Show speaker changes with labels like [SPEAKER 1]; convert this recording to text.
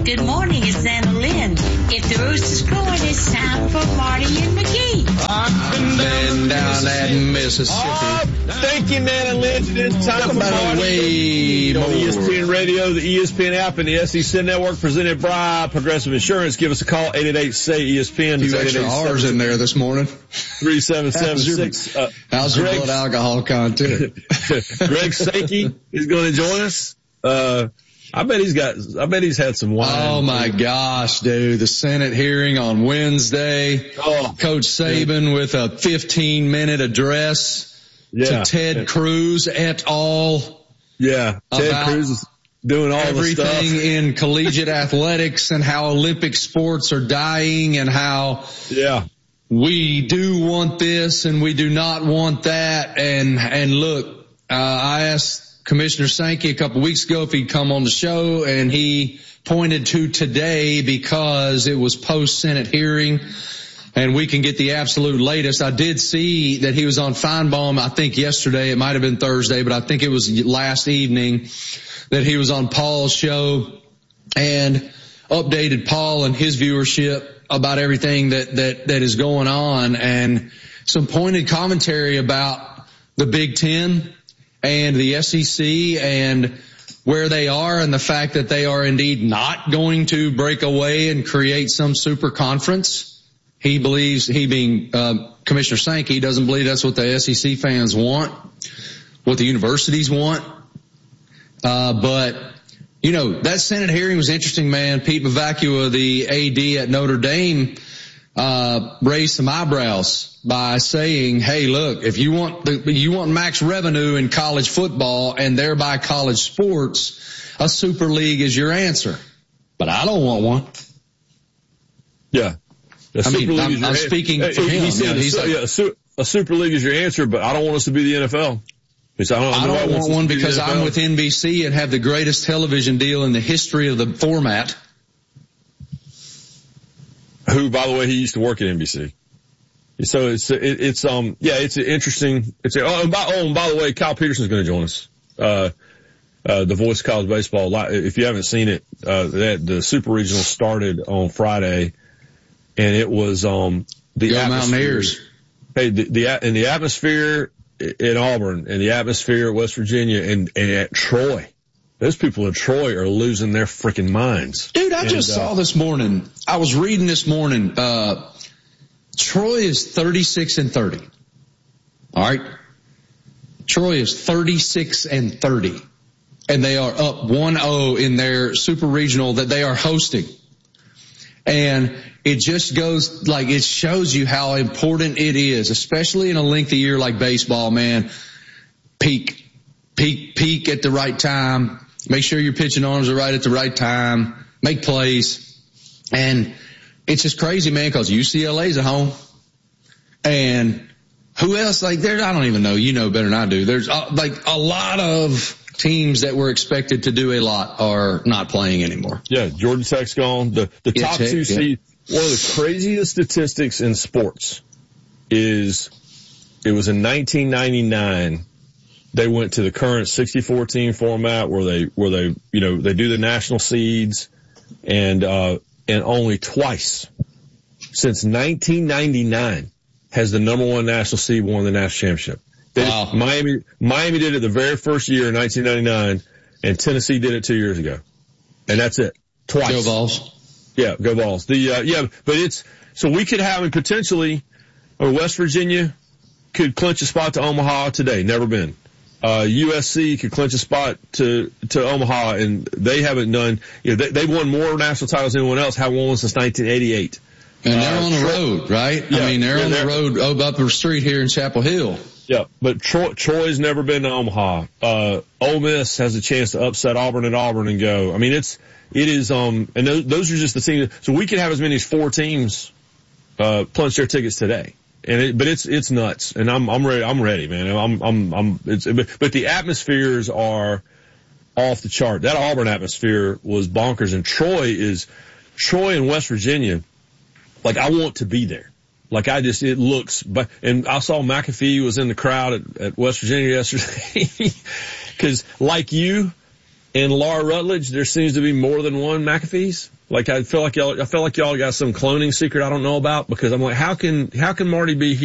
[SPEAKER 1] Good morning, it's Anna Lynn. If the rooster's crowing, it's time for Marty and McGee.
[SPEAKER 2] I've been down at Mississippi.
[SPEAKER 3] Thank you, Anna Lynn. It's time for Marty on ESPN Radio, the ESPN app, and the SEC Network, presented by Progressive Insurance. Give us a call, 888-SAY-ESPN.
[SPEAKER 2] A few extra R's in there this morning.
[SPEAKER 3] 3776.
[SPEAKER 2] How's your blood alcohol content?
[SPEAKER 3] Greg Sankey is going to join us. I bet he's had some wine.
[SPEAKER 2] Oh my gosh, dude. The Senate hearing on Wednesday. Coach Saban with a 15-minute address to Ted Cruz et al.
[SPEAKER 3] Yeah. Ted Cruz is doing all the stuff.
[SPEAKER 2] Everything in collegiate athletics and how Olympic sports are dying and how we do want this and we do not want that. And look, I asked Commissioner Sankey a couple weeks ago if he'd come on the show, and he pointed to today because it was post-Senate hearing, and we can get the absolute latest. I did see that he was on Feinbaum, I think yesterday. It might have been Thursday, but I think it was last evening that he was on Paul's show and updated Paul and his viewership about everything that is going on, and some pointed commentary about the Big Ten and the SEC and where they are, and the fact that they are indeed not going to break away and create some super conference. He believes, he being Commissioner Sankey, doesn't believe that's what the SEC fans want, what the universities want. But, you know, that Senate hearing was interesting, man. Pete Bavacua, the AD at Notre Dame, raised some eyebrows by saying, hey, look, if you want max revenue in college football and thereby college sports, a super league is your answer. But I don't want one.
[SPEAKER 3] Yeah.
[SPEAKER 2] I'm speaking for him.
[SPEAKER 3] He said, a super league is your answer, but I don't want us to be the NFL.
[SPEAKER 2] I don't want one because I'm with NBC and have the greatest television deal in the history of the format.
[SPEAKER 3] Who, by the way, he used to work at NBC. So it's an interesting, and by the way, Kyle Peterson's going to join us. The voice of college baseball. If you haven't seen it, the Super Regional started on Friday, and it was, the
[SPEAKER 2] Mountaineers.
[SPEAKER 3] Hey, the atmosphere in Auburn and the atmosphere at West Virginia and at Troy. Those people in Troy are losing their freaking minds.
[SPEAKER 2] Dude, I just saw this morning. I was reading this morning. Troy is 36-30. All right. Troy is 36-30. And they are up 1-0 in their super regional that they are hosting. And it just goes, like, it shows you how important it is, especially in a lengthy year like baseball, man. Peak at the right time. Make sure your pitching arms are right at the right time. Make plays. And it's just crazy, man, because UCLA's at home. And who else? Like, I don't even know. You know better than I do. There's like a lot of teams that were expected to do a lot are not playing anymore.
[SPEAKER 3] Yeah, Georgia Tech's gone. The top two seeds. One of the craziest statistics in sports is it was in 1999. They went to the current 64-team format where they do the national seeds, and only twice since 1999 has the number one national seed won the national championship.
[SPEAKER 2] Wow.
[SPEAKER 3] Miami did it the very first year in 1999, and Tennessee did it 2 years ago, and that's it. Twice.
[SPEAKER 2] Go Vols.
[SPEAKER 3] Yeah, go Vols. But so we could have potentially, West Virginia could clinch a spot to Omaha today. Never been. USC could clinch a spot to Omaha, and they haven't done, they've won more national titles than anyone else, haven't won since 1988.
[SPEAKER 2] And they're on the road, right? Yeah, I mean, they're on the road up the street here in Chapel Hill.
[SPEAKER 3] Yeah, but Troy's never been to Omaha. Ole Miss has a chance to upset Auburn at Auburn and go. I mean, it is, and those are just the teams. So we could have as many as 4 teams, plunge their tickets today. But it's nuts. And I'm ready, man. But the atmospheres are off the chart. That Auburn atmosphere was bonkers, and Troy and West Virginia. Like, I want to be there. Like, it looks, and I saw McAfee was in the crowd at West Virginia yesterday. Cause like you in Laura Rutledge, there seems to be more than one McAfee's. Like I feel like y'all got some cloning secret I don't know about, because I'm like, how can Marty be here?